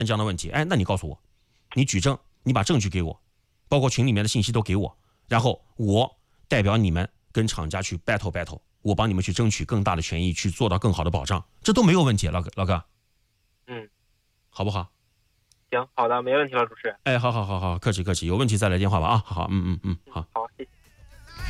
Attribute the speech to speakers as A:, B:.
A: 这样的问题，那你告诉我，你举证，你把证据给我，包括群里面的信息都给我，然后我代表你们跟厂家去 battle，我帮你们去争取更大的权益，去做到更好的保障，这都没有问题，老哥。好不好？
B: 行，好的，没问题了，主持人。
A: 好，客气，有问题再来电话吧啊，好，好。